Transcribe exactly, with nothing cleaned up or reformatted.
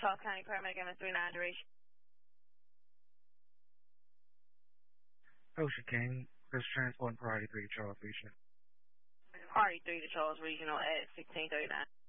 Charles County Paramedic M S three nine duration. Ocean King, Chris transport priority three Charles Regional. Priority three to Charles Regional at sixteen thirty-nine.